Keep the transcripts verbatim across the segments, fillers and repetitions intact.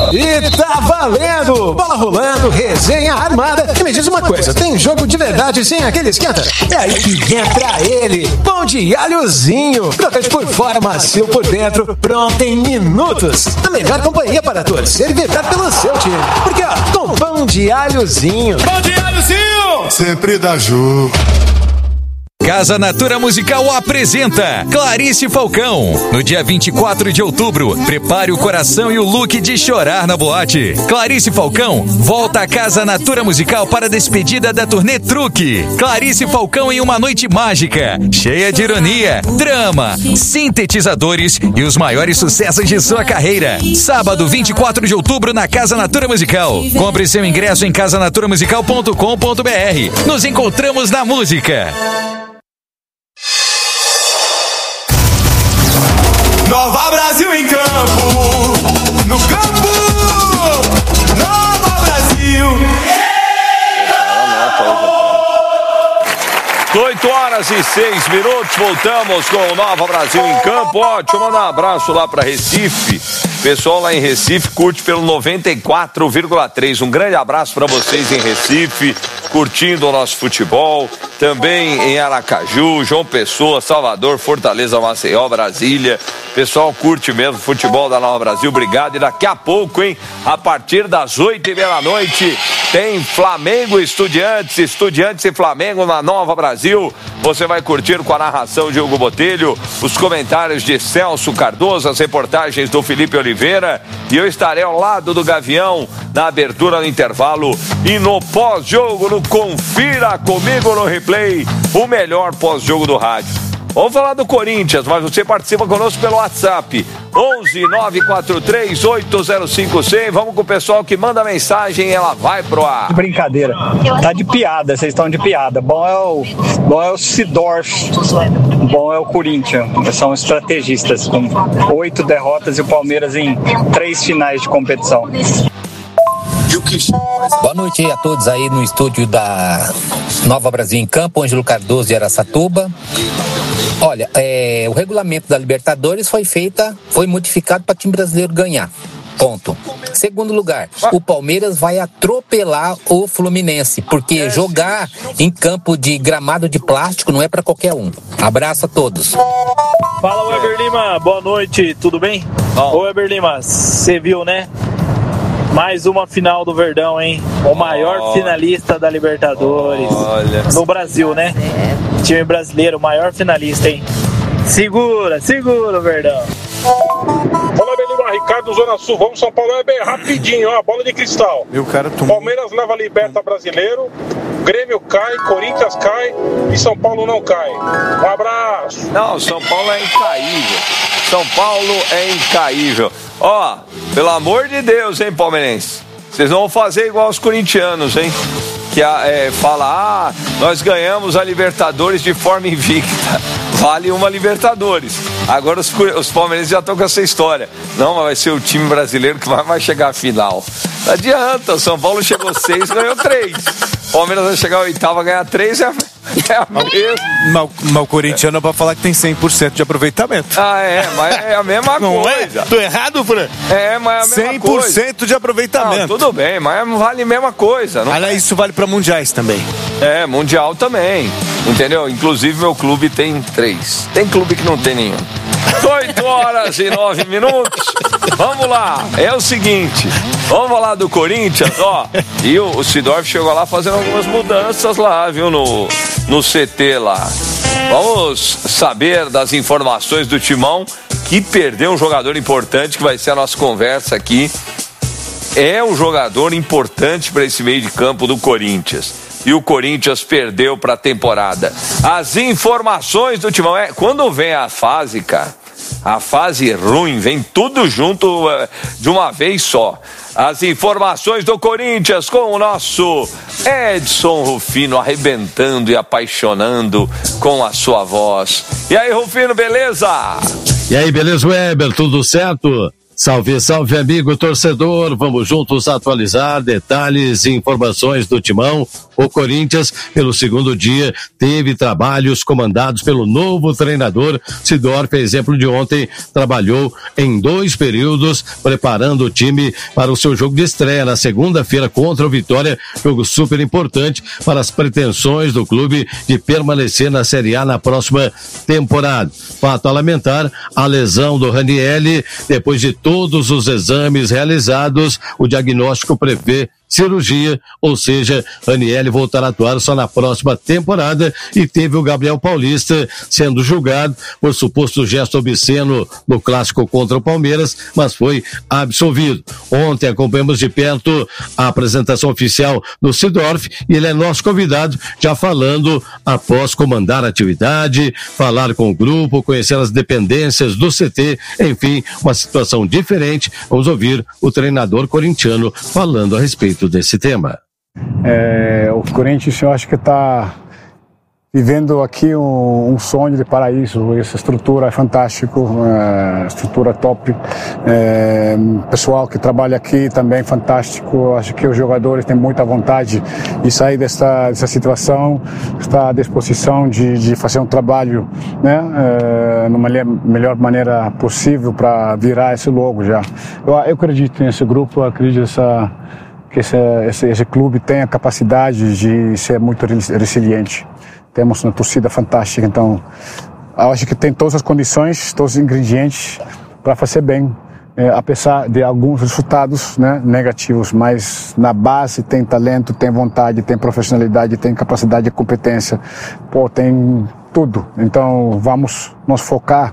E tá valendo! Bola rolando, resenha armada. E me diz uma coisa, tem jogo de verdade sem aquele esquenta? É aí que entra ele, pão de alhozinho. Crocante por fora, macio por dentro, pronto em minutos. A melhor companhia para torcer e vibrar pelo seu time. Porque ó, com pão de alhozinho. Pão de alhozinho! Sempre dá jogo. Casa Natura Musical apresenta Clarice Falcão. No dia vinte e quatro de outubro, prepare o coração e o look de chorar na boate. Clarice Falcão volta à Casa Natura Musical para a despedida da turnê Truque. Clarice Falcão em uma noite mágica, cheia de ironia, drama, sintetizadores e os maiores sucessos de sua carreira. Sábado, vinte e quatro de outubro, na Casa Natura Musical. Compre seu ingresso em casa natura musical ponto com ponto b r. Nos encontramos na música. Nova Brasil em campo, no campo, Nova Brasil. oito horas e seis minutos, voltamos com o Nova Brasil em campo. Ó, deixa eu mandar um abraço lá para Recife. Pessoal lá em Recife curte pelo noventa e quatro vírgula três. Um grande abraço para vocês em Recife, curtindo o nosso futebol. Também em Aracaju, João Pessoa, Salvador, Fortaleza, Maceió, Brasília. Pessoal curte mesmo o futebol da Nova Brasil. Obrigado. E daqui a pouco, hein, a partir das oito e meia da noite, tem Flamengo e Estudiantes, Estudiantes e Flamengo na Nova Brasil. Você vai curtir com a narração de Hugo Botelho, os comentários de Celso Cardoso, as reportagens do Felipe Oliveira. E eu estarei ao lado do Gavião na abertura, no intervalo e no pós-jogo, no Confira Comigo no Replay, o melhor pós-jogo do rádio. Vamos falar do Corinthians, mas você participa conosco pelo WhatsApp onze nove quatro três oito zero cinco cem. Vamos com o pessoal que manda mensagem e ela vai pro ar. Brincadeira, tá de piada, vocês estão de piada. Bom é o, bom é o Sidorf, bom é o Corinthians. São estrategistas com oito derrotas e o Palmeiras em três finais de competição. Boa noite a todos aí no estúdio da Nova Brasil em Campo, Ângelo Cardoso de Araçatuba. Olha, é, o regulamento da Libertadores foi feita, foi modificado para o time brasileiro ganhar. Ponto. Segundo lugar, o Palmeiras vai atropelar o Fluminense, porque jogar em campo de gramado de plástico não é para qualquer um. Abraço a todos. Fala, Weber Lima, boa noite, tudo bem? Oh. Ô, Weber Lima, você viu, né? Mais uma final do Verdão, hein? O maior oh. finalista da Libertadores. Olha. No Brasil, né? Time brasileiro, o maior finalista, hein? Segura, segura o Verdão. Fala, Belima, Ricardo, Zona Sul. Vamos, São Paulo, é bem rapidinho, ó. Bola de cristal. Meu cara tomou. Palmeiras leva a Liberta Brasileiro. Grêmio cai, Corinthians cai e São Paulo não cai. Um abraço. Não, São Paulo é incaível. São Paulo é incaível. Ó, pelo amor de Deus, hein, palmeirense? Vocês não vão fazer igual os corintianos, hein? Que é, fala, ah, nós ganhamos a Libertadores de forma invicta. Vale uma Libertadores. Agora os, os palmeirenses já estão com essa história. Não, mas vai ser o time brasileiro que vai, vai chegar à final. Não adianta, o São Paulo chegou seis, ganhou três. O Palmeiras vai chegar à oitava, ganhar três, é, é a mesma. Mas, mas o corintiano é pra falar que tem cem por cento de aproveitamento. Ah, é, mas é a mesma não coisa. É? Tô errado, Fran? É, mas é a mesma coisa. cem por cento de aproveitamento. Não, tudo bem, mas vale a mesma coisa. Não Aliás, isso vale pra mundiais também. É, mundial também. Entendeu? Inclusive, meu clube tem três. Tem clube que não tem nenhum. oito horas e nove minutos. Vamos lá. É o seguinte. Vamos falar do Corinthians, ó. E o, o Sidorf chegou lá fazendo algumas mudanças lá, viu? No, no C T lá. Vamos saber das informações do Timão, que perdeu um jogador importante, que vai ser a nossa conversa aqui. É um jogador importante para esse meio de campo do Corinthians. E o Corinthians perdeu para a temporada. As informações do Timão, é, quando vem a fase, cara, a fase ruim, vem tudo junto uh, de uma vez só. As informações do Corinthians com o nosso Edson Rufino, arrebentando e apaixonando com a sua voz. E aí, Rufino, beleza? E aí, beleza, Weber? Tudo certo? Salve, salve, amigo torcedor, vamos juntos atualizar detalhes e informações do Timão. O Corinthians, pelo segundo dia, teve trabalhos comandados pelo novo treinador. Sidorf, exemplo de ontem, trabalhou em dois períodos, preparando o time para o seu jogo de estreia na segunda-feira contra o Vitória, jogo super importante para as pretensões do clube de permanecer na Série A na próxima temporada. Fato a lamentar, a lesão do Ranieri, depois de todos os exames realizados, o diagnóstico prevê cirurgia, ou seja, Ranieri voltará a atuar só na próxima temporada. E teve o Gabriel Paulista sendo julgado por suposto gesto obsceno no clássico contra o Palmeiras, mas foi absolvido. Ontem acompanhamos de perto a apresentação oficial do Sidorf e ele é nosso convidado, já falando após comandar a atividade, falar com o grupo, conhecer as dependências do C T, enfim, uma situação diferente. Vamos ouvir o treinador corintiano falando a respeito desse tema. É, o Corinthians, eu acho que está vivendo aqui um, um sonho de paraíso. Essa estrutura é fantástica, é, estrutura top. É, pessoal que trabalha aqui também fantástico. Acho que os jogadores têm muita vontade de sair dessa, dessa situação, está à disposição de, de fazer um trabalho, né, é, numa melhor maneira possível para virar esse logo já. Eu, eu acredito nesse grupo, eu acredito nessa que esse, esse, esse clube tem a capacidade de ser muito resiliente. Temos uma torcida fantástica, então acho que tem todas as condições, todos os ingredientes para fazer bem, é, apesar de alguns resultados, né, negativos, mas na base tem talento, tem vontade, tem profissionalidade, tem capacidade e competência, pô, tem tudo. Então vamos nos focar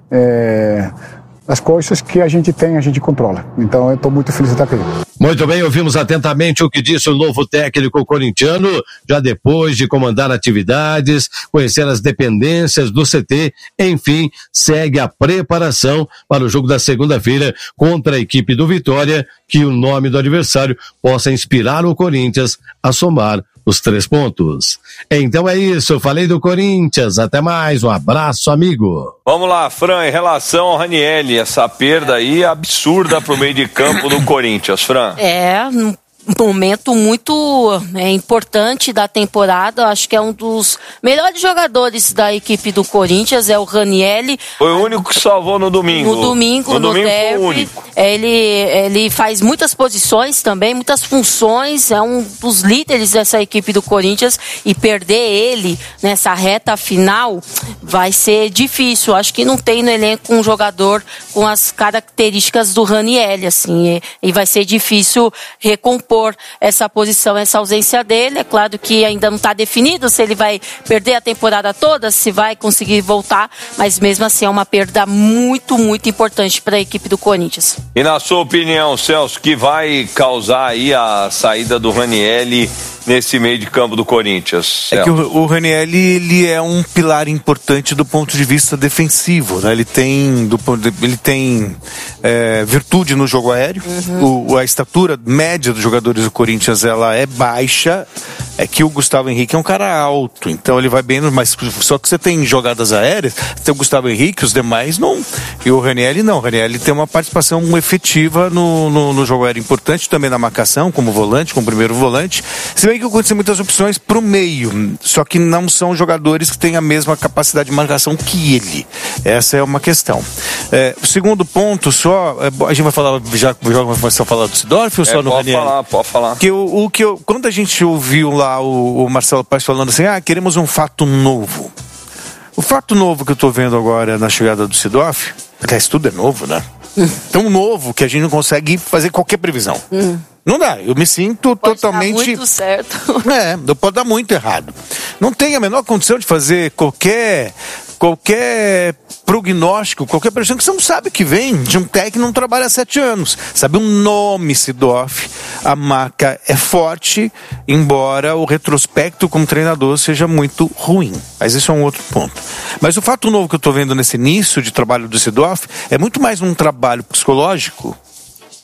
é, as coisas que a gente tem, a gente controla. Então eu estou muito feliz de estar aqui. Muito bem, ouvimos atentamente o que disse o novo técnico corintiano, já depois de comandar atividades, conhecer as dependências do C T, enfim, segue a preparação para o jogo da segunda-feira contra a equipe do Vitória, que o nome do adversário possa inspirar o Corinthians a somar os três pontos. Então é isso, falei do Corinthians, até mais, um abraço, amigo. Vamos lá, Fran, em relação ao Ranieri, essa perda aí absurda pro meio de campo do Corinthians, Fran. É, um momento muito é, importante da temporada. Acho que é um dos melhores jogadores da equipe do Corinthians, é o Ranieri. Foi o único que salvou no domingo. No domingo, no, no domingo derby. foi o único. Ele, ele faz muitas posições também, muitas funções, é um dos líderes dessa equipe do Corinthians, e perder ele nessa reta final vai ser difícil. Acho que não tem no elenco um jogador com as características do Ranieri, assim, e, e vai ser difícil recompor essa posição, essa ausência dele. É claro que ainda não está definido se ele vai perder a temporada toda, se vai conseguir voltar, mas mesmo assim é uma perda muito, muito importante para a equipe do Corinthians. E na sua opinião, Celso, que vai causar aí a saída do Ranieri nesse meio de campo do Corinthians? Celso? É que o, o Ranieri, ele é um pilar importante do ponto de vista defensivo, né? Ele tem, do, ele tem é, virtude no jogo aéreo. Uhum. O, a estatura média dos jogadores do Corinthians, ela é baixa. É que o Gustavo Henrique é um cara alto, então ele vai bem, mas só que você tem jogadas aéreas, tem o Gustavo Henrique, os demais não. E o Ranieri não, o Ranieri tem uma participação efetiva no, no, no jogo aéreo, importante também na marcação, como volante, como primeiro volante. Se bem que o Corinthians tem muitas opções pro meio, só que não são jogadores que têm a mesma capacidade de marcação que ele. Essa é uma questão. É, o segundo ponto só, é, a gente vai falar, já, já vai só falar do Sidorf ou só é, no pode Ranieri? Pode falar, pode falar. Que o, o que eu, quando a gente ouviu lá o, o Marcelo Paes falando assim, ah, queremos um fato novo. O fato novo que eu tô vendo agora na chegada do Sidorf, aliás, tudo é novo, né? Tão novo que a gente não consegue fazer qualquer previsão. Hum. Não dá, eu me sinto pode totalmente... Pode dar muito certo. É, pode dar muito errado. Não tem a menor condição de fazer qualquer... qualquer prognóstico, qualquer previsão que você não sabe que vem de um técnico que não trabalha há sete anos. Sabe o nome Sidorf, a marca é forte, embora o retrospecto como treinador seja muito ruim. Mas isso é um outro ponto. Mas o fato novo que eu estou vendo nesse início de trabalho do Sidorf é muito mais um trabalho psicológico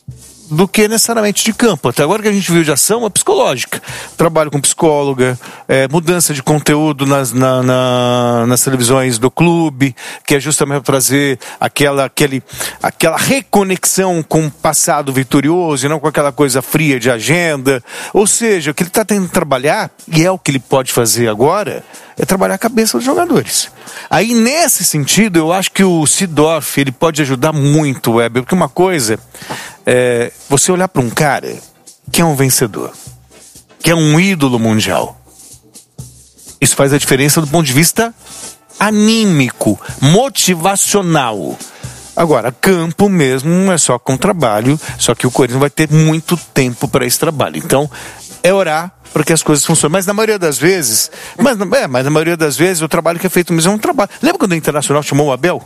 do que necessariamente de campo. Até agora que a gente viu de ação é psicológica. Trabalho com psicóloga, é, mudança de conteúdo nas, na, na, nas televisões do clube, que é justamente para trazer aquela, aquele, aquela reconexão com o passado vitorioso e não com aquela coisa fria de agenda. Ou seja, o que ele está tentando trabalhar, e é o que ele pode fazer agora, é trabalhar a cabeça dos jogadores. Aí, nesse sentido, eu acho que o Seedorf, ele pode ajudar muito, Weber, porque uma coisa é você olhar para um cara que é um vencedor, que é um ídolo mundial. Isso faz a diferença do ponto de vista anímico, motivacional. Agora, campo mesmo é só com trabalho, só que o Corinthians vai ter muito tempo para esse trabalho. Então, é orar para que as coisas funcionem. Mas na maioria das vezes, mas, é, mas na maioria das vezes o trabalho que é feito mesmo é um trabalho. Lembra quando o Internacional chamou o Abel?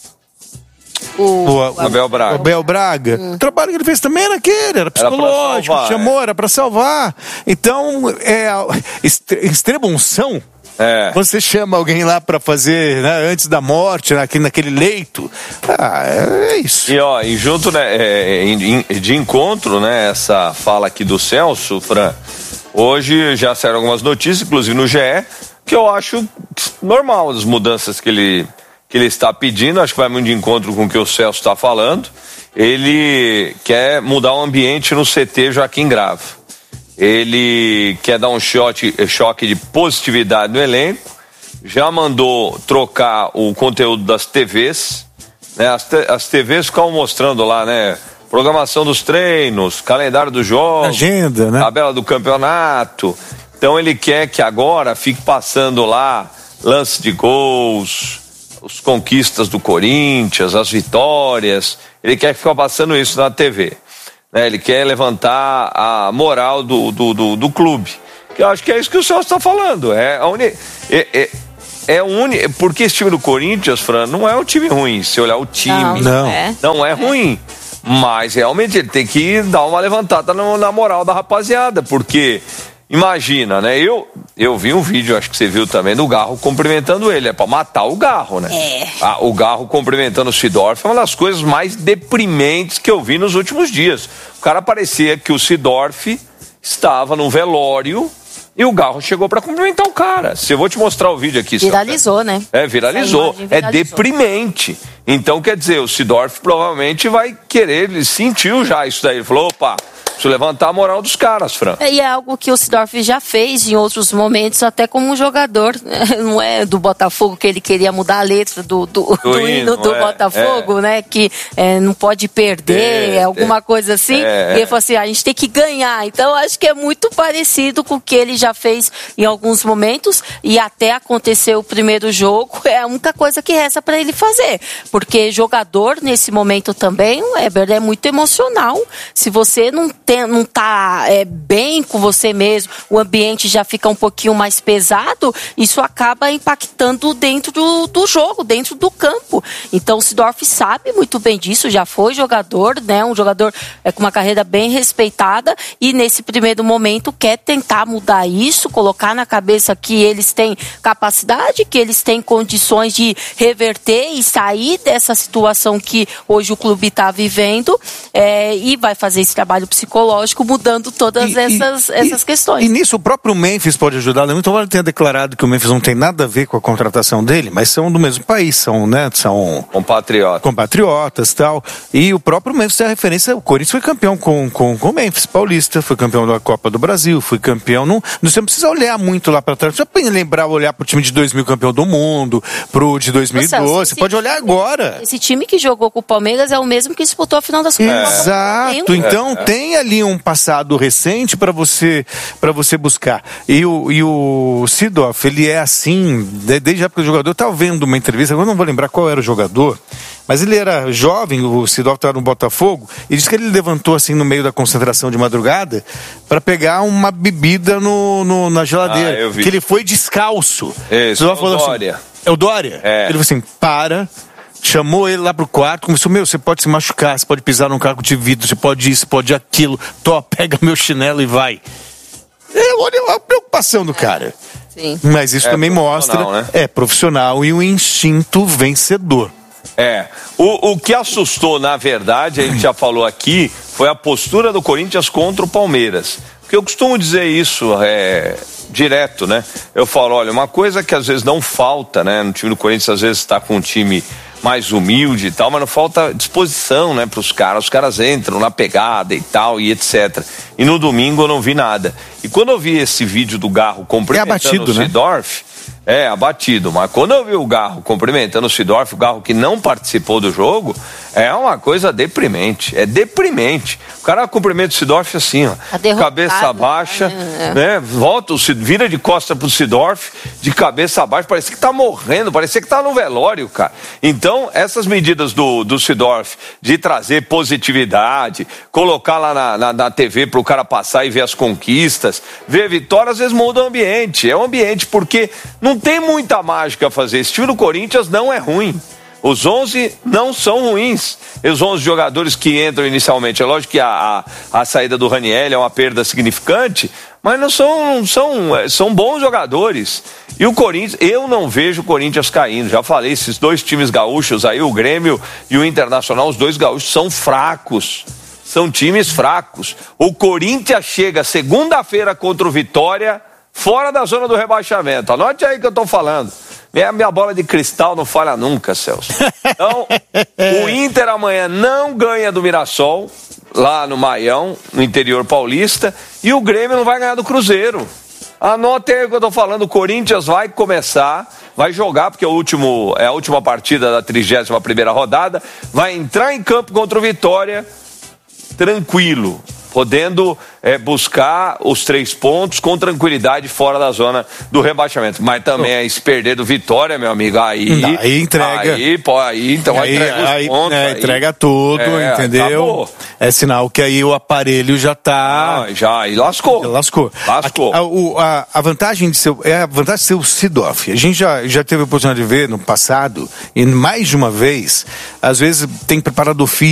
O, o Abel Braga. O Abel Braga. Hum. O trabalho que ele fez também era aquele, era psicológico, era salvar, chamou, é. era para salvar. Então, é, extrema unção. É. Você chama alguém lá pra fazer, né, antes da morte, naquele, naquele leito. Ah, é isso. E ó, e junto, né, é, de encontro, né, essa fala aqui do Celso, Fran, hoje já saíram algumas notícias, inclusive no G E, que eu acho normal as mudanças que ele, que ele está pedindo, acho que vai muito de encontro com o que o Celso está falando. Ele quer mudar o ambiente no C T Joaquim Grava. Ele quer dar um choque, choque de positividade no elenco, já mandou trocar o conteúdo das T Vs, né? As, te, as T Vs ficam mostrando lá, né? Programação dos treinos, calendário dos jogos, agenda, né? Tabela do campeonato. Então ele quer que agora fique passando lá lance de gols, as conquistas do Corinthians, as vitórias. Ele quer ficar passando isso na T V. Né, ele quer levantar a moral do, do, do, do clube. Que eu acho que é isso que o Celso está falando. É a uni, é, é, é uni, porque esse time do Corinthians, Fran, não é um time ruim. Se olhar o time, não, não é, não é ruim. Mas realmente ele tem que dar uma levantada no, na moral da rapaziada. Porque, imagina, né? Eu, eu vi um vídeo, acho que você viu também, do Garro cumprimentando ele. É pra matar o Garro, né? É. Ah, o Garro cumprimentando o Seedorf é uma das coisas mais deprimentes que eu vi nos últimos dias. O cara parecia que o Seedorf estava num velório e o Garro chegou pra cumprimentar o cara. Se eu vou te mostrar o vídeo aqui. Viralizou, né? É, viralizou. viralizou. É deprimente. Então, quer dizer, o Seedorf provavelmente vai querer, ele sentiu já isso daí. Ele falou, opa, preciso levantar a moral dos caras, Fran. É, e é algo que o Seedorf já fez em outros momentos, até como um jogador, né? Não é do Botafogo que ele queria mudar a letra do, do, do, do hino do é, Botafogo, é. né? Que é, não pode perder, é, alguma é, coisa assim. É, e ele falou assim, ah, a gente tem que ganhar. Então, acho que é muito parecido com o que ele já fez em alguns momentos e até aconteceu o primeiro jogo. É a única coisa que resta para ele fazer. Porque jogador, nesse momento também, o Weber, é muito emocional. Se você não tem, não tá é, bem com você mesmo, o ambiente já fica um pouquinho mais pesado, isso acaba impactando dentro do, do jogo, dentro do campo. Então o Seedorf sabe muito bem disso, já foi jogador, né? Um jogador é, com uma carreira bem respeitada e nesse primeiro momento quer tentar mudar isso, colocar na cabeça que eles têm capacidade, que eles têm condições de reverter e sair dessa situação que hoje o clube está vivendo é, e vai fazer esse trabalho psicológico mudando todas e, essas, e, essas questões. E nisso o próprio Memphis pode ajudar, né? Muito embora ele tenha declarado que o Memphis não tem nada a ver com a contratação dele, mas são do mesmo país, são, né, são compatriotas, compatriotas e tal, e o próprio Memphis é a referência, o Corinthians foi campeão com, com, com o Memphis Paulista, foi campeão da Copa do Brasil, foi campeão, não, você não precisa olhar muito lá para trás, você pode lembrar, olhar pro time de dois mil campeão do mundo, pro de dois mil e doze, Nossa, você pode olhar agora. Esse time que jogou com o Palmeiras é o mesmo que disputou a final das Copas. É. Exato, então é. tem ali um passado recente para você para você buscar. E o, e o Seedorf, ele é assim, desde a época do jogador, eu estava vendo uma entrevista, agora não vou lembrar qual era o jogador, mas ele era jovem, o Seedorf estava no Botafogo, e disse que ele levantou assim no meio da concentração de madrugada para pegar uma bebida no, no, na geladeira, ah, que ele foi descalço. Isso, é o Dória. Assim, é o Dória? É. Ele falou assim, para... Chamou ele lá pro quarto, começou, meu, você pode se machucar, você pode pisar num carro de vidro, você pode isso, pode aquilo, tô, pega meu chinelo e vai. É, olha a preocupação do cara. Sim. Mas isso é também mostra, né? É profissional e um instinto vencedor. É, o, o que assustou, na verdade, a gente já falou aqui, foi a postura do Corinthians contra o Palmeiras. Porque eu costumo dizer isso é, direto, né? Eu falo, olha, uma coisa que às vezes não falta, né? No time do Corinthians, às vezes está com um time mais humilde e tal, mas não falta disposição, né, para os caras. Os caras entram na pegada e tal, e etcétera. E no domingo eu não vi nada. E quando eu vi esse vídeo do Garro cumprimentando é abatido, o Seedorf... Né? É, abatido, mas quando eu vi o Garro cumprimentando o Seedorf, o Garro que não participou do jogo, é uma coisa deprimente, é deprimente. O cara cumprimenta o Seedorf assim, ó, cabeça baixa, é. né, volta, vira de costa pro Seedorf, de cabeça baixa, parece que tá morrendo, parecia que tá no velório, cara. Então, essas medidas do, do Seedorf de trazer positividade, colocar lá na, na, na T V pro cara passar e ver as conquistas, ver a vitória, às vezes muda o ambiente, é um ambiente porque não tem muita mágica a fazer. Esse time do Corinthians não é ruim. Os onze não são ruins. Os onze jogadores que entram inicialmente, é lógico que a, a, a saída do Raniel é uma perda significante, mas não são, são, são bons jogadores. E o Corinthians, eu não vejo o Corinthians caindo. Já falei, esses dois times gaúchos aí, o Grêmio e o Internacional, os dois gaúchos são fracos. São times fracos. O Corinthians chega segunda-feira contra o Vitória, fora da zona do rebaixamento. Anote aí que eu tô falando. Minha, minha bola de cristal não falha nunca, Celso. Então, o Inter amanhã não ganha do Mirassol, lá no Maião, no interior paulista, e o Grêmio não vai ganhar do Cruzeiro. Anote aí o que eu tô falando. O Corinthians vai começar, vai jogar, porque é, o último, é a última partida da trigésima primeira rodada, vai entrar em campo contra o Vitória, tranquilo, podendo é, buscar os três pontos com tranquilidade fora da zona do rebaixamento. Mas também aí, se perder do Vitória, meu amigo, aí... Aí entrega. Aí, pô, aí então aí, entrega os aí, pontos. É, aí. Entrega tudo, é, entendeu? Acabou. É sinal que aí o aparelho já tá... Ah, já, e lascou. Lascou. Lascou. A, a, o, a, a vantagem de ser... É a vantagem de ser o Seedorf. A gente já, já teve a oportunidade de ver no passado, e mais de uma vez, às vezes tem preparador físico,